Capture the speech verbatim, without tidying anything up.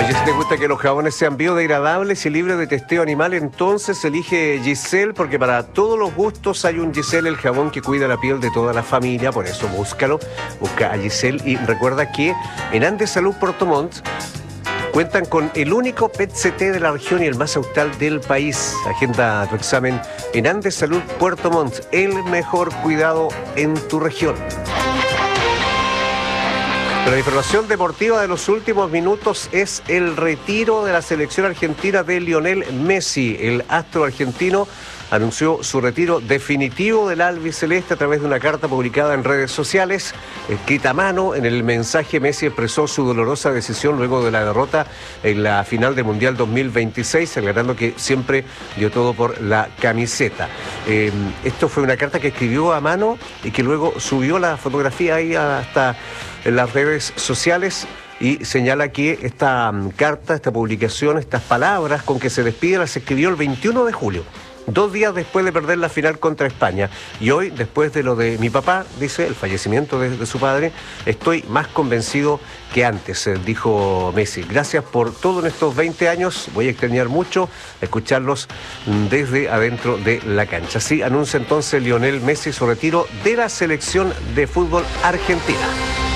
Oye, si te gusta que los jabones sean biodegradables y libres de testeo animal, entonces elige Giselle, porque para todos los gustos hay un Giselle, el jabón que cuida la piel de toda la familia. Por eso búscalo, busca a Giselle y recuerda que en Andes Salud Puerto Montt cuentan con el único P E T C T de la región y el más austral del país. Agenda tu examen en Andes Salud Puerto Montt, el mejor cuidado en tu región. La información deportiva de los últimos minutos es el retiro de la selección argentina de Lionel Messi. El astro argentino anunció su retiro definitivo del albiceleste a través de una carta publicada en redes sociales, escrita a mano. En el mensaje, Messi expresó su dolorosa decisión luego de la derrota en la final del Mundial dos mil veintiséis, aclarando que siempre dio todo por la camiseta. Eh, esto fue una carta que escribió a mano y que luego subió la fotografía ahí hasta en las redes sociales y señala que esta um, carta, esta publicación, estas palabras con que se despide las escribió el veintiuno de julio. Dos días después de perder la final contra España. Y hoy, después de lo de mi papá, dice, el fallecimiento de, de su padre, estoy más convencido que antes, eh, dijo Messi. Gracias por todo en estos veinte años. Voy a extrañar mucho escucharlos desde adentro de la cancha. Así anuncia entonces Lionel Messi su retiro de la selección de fútbol argentina.